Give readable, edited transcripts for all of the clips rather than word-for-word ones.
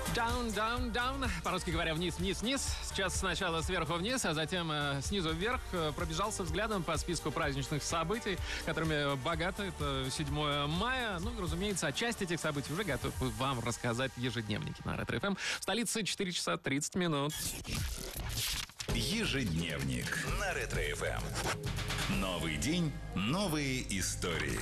Down, down, down. По-русски говоря, вниз, вниз, вниз. Сейчас сначала сверху вниз, а затем снизу вверх. Пробежался взглядом по списку праздничных событий, которыми богато. Это 7 мая. Ну, разумеется, часть этих событий уже готов вам рассказать в ежедневнике на Ретро ФМ. В столице 4 часа 30 минут. Ежедневник на Ретро ФМ. Новый день, новые истории.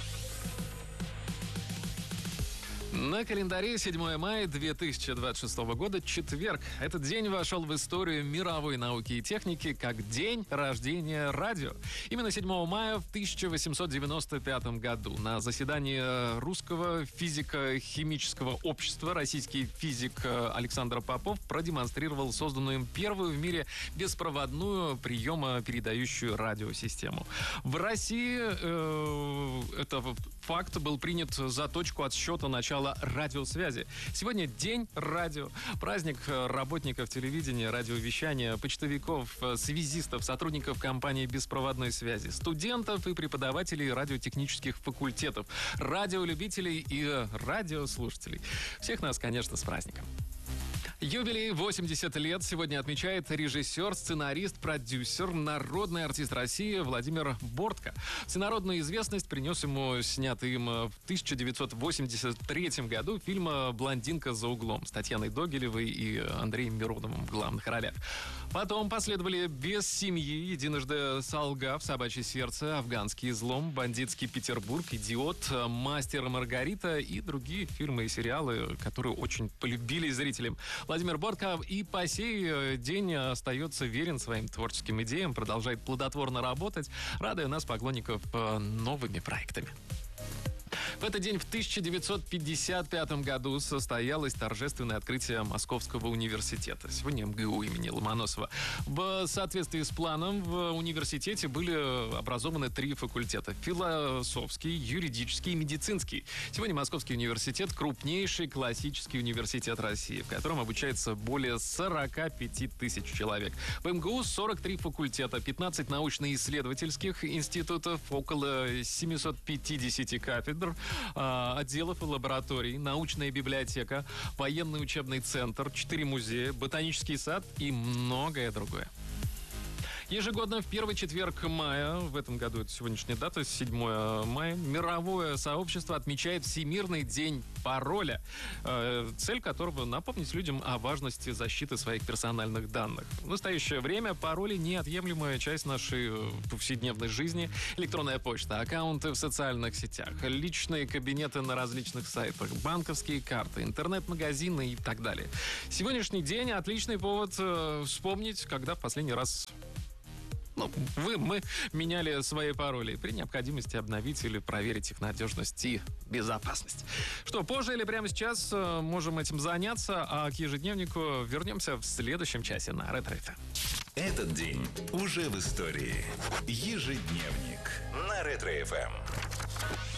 На календаре 7 мая 2026 года, четверг. Этот день вошел в историю мировой науки и техники как день рождения радио. Именно 7 мая в 1895 году на заседании Русского физико-химического общества российский физик Александр Попов продемонстрировал созданную им первую в мире беспроводную приемо-передающую радиосистему. В России этот факт был принят за точку отсчета начала радиосвязи. Сегодня День радио. Праздник работников телевидения, радиовещания, почтовиков, связистов, сотрудников компании беспроводной связи, студентов и преподавателей радиотехнических факультетов, радиолюбителей и радиослушателей. Всех нас, конечно, с праздником. Юбилей 80 лет сегодня отмечает режиссер, сценарист, продюсер, народный артист России Владимир Бортко. Всенародную известность принес ему снятый им в 1983 году фильм «Блондинка за углом» с Татьяной Догилевой и Андреем Мироновым в главных ролях. Потом последовали «Без семьи», «Единожды солгав», «Собачье сердце», «Афганский излом», «Бандитский Петербург», «Идиот», «Мастер и Маргарита» и другие фильмы и сериалы, которые очень полюбили зрителям. Владимир Бортко и по сей день остается верен своим творческим идеям, продолжает плодотворно работать, радуя нас, поклонников, новыми проектами. В этот день в 1955 году состоялось торжественное открытие Московского университета. Сегодня МГУ имени Ломоносова. В соответствии с планом в университете были образованы 3 факультета: философский, юридический и медицинский. Сегодня Московский университет – крупнейший классический университет России, в котором обучается более 45 тысяч человек. В МГУ 43 факультета, 15 научно-исследовательских институтов, около 750 кафедр, отделов и лабораторий, научная библиотека, военный учебный центр, 4 музея, ботанический сад и многое другое. Ежегодно в первый четверг мая, в этом году это сегодняшняя дата, 7 мая, мировое сообщество отмечает Всемирный день пароля, цель которого напомнить людям о важности защиты своих персональных данных. В настоящее время пароли — неотъемлемая часть нашей повседневной жизни. Электронная почта, аккаунты в социальных сетях, личные кабинеты на различных сайтах, банковские карты, интернет-магазины и так далее. Сегодняшний день — отличный повод вспомнить, когда в последний раз мы меняли свои пароли. При необходимости обновить или проверить их надежность и безопасность. Что, позже или прямо сейчас можем этим заняться, а к ежедневнику вернемся в следующем часе на Ретро ФМ. Этот день уже в истории. Ежедневник на Ретро ФМ.